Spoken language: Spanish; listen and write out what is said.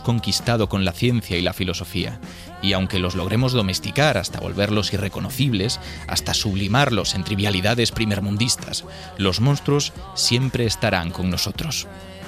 conquistado con la ciencia y la filosofía, y aunque los logremos domesticar hasta volverlos irreconocibles, hasta sublimarlos en trivialidades primermundistas, los monstruos siempre estarán con nosotros.